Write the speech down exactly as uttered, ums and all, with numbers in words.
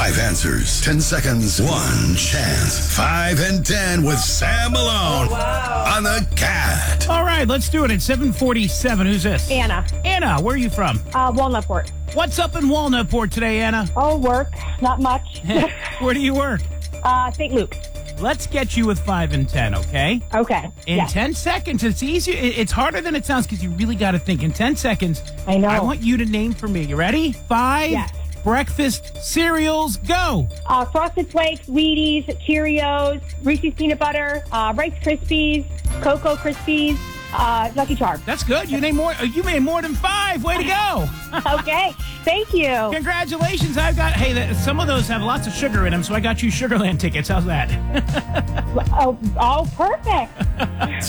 Five answers, ten seconds, one chance. Five and ten with Sam Malone on the Cat. All right, let's do it at seven forty-seven. Who's this? Anna. Anna, where are you from? Uh, Walnutport. What's up in Walnutport today, Anna? Oh, work. Not much. Where do you work? uh, Saint Luke. Let's get you with five and ten, okay? Okay. In yes. ten seconds, it's easier. It's harder than it sounds because you really got to think. In ten seconds, I know. I want you to name for me. You ready? Five Yes. breakfast cereals, go. Uh, Frosted Flakes, Wheaties, Cheerios, Reese's Peanut Butter, uh, Rice Krispies, Cocoa Krispies, uh, Lucky Charms. That's good. You named more. You made more than five. Way to go. Okay. Thank you. Congratulations. I've got, hey, that- some of those have lots of sugar in them, so I got you Sugarland tickets. How's that? Oh, oh, perfect.